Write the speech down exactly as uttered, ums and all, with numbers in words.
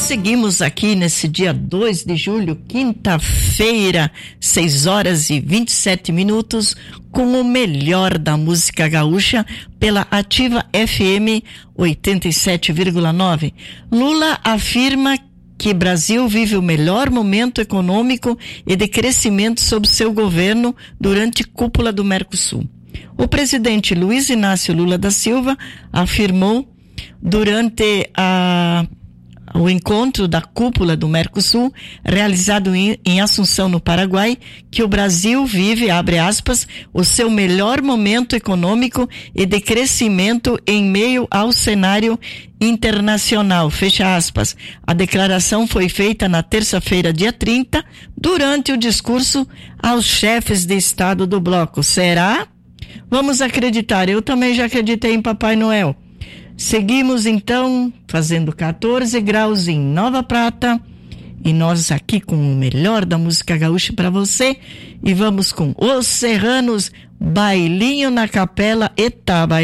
Seguimos aqui nesse dia dois de julho, quinta-feira, seis horas e vinte e sete minutos, com o melhor da música gaúcha pela Ativa F M oitenta e sete vírgula nove. Lula afirma que Brasil vive o melhor momento econômico e de crescimento sob seu governo durante cúpula do Mercosul. O presidente Luiz Inácio Lula da Silva afirmou durante a o encontro da cúpula do Mercosul, realizado em, em Assunção, no Paraguai, que o Brasil vive, abre aspas, o seu melhor momento econômico e de crescimento em meio ao cenário internacional, fecha aspas. A declaração foi feita na terça-feira, dia trinta, durante o discurso aos chefes de Estado do bloco. Será? Vamos acreditar. Eu também já acreditei em Papai Noel. Seguimos então fazendo quatorze graus em Nova Prata e nós aqui com o melhor da música gaúcha para você, e vamos com Os Serranos, Bailinho na Capela Etaba.